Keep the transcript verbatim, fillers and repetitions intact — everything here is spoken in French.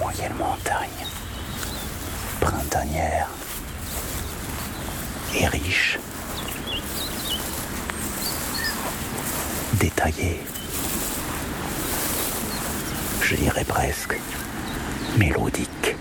mémorielle montagne, printanière et riche, détaillée, je dirais presque mélodique.